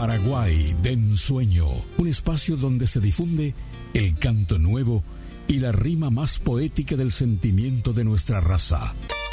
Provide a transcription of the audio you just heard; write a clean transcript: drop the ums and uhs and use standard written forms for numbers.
Paraguay de ensueño, un espacio donde se difunde el canto nuevo y la rima más poética del sentimiento de nuestra raza.